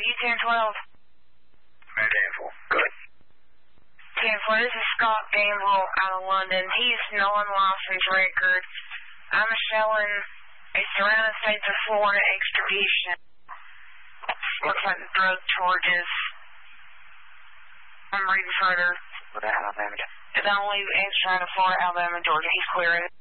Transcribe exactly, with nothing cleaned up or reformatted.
you ten twelve. ten four. Good. ten four, this is Scott Gamble out of London. He's no one lost his record. I'm selling a Surrounded States of Florida extradition. Looks like drug charges. I'm reading further. What Alabama? The only extra out of Florida, Alabama, Georgia. He's clearing.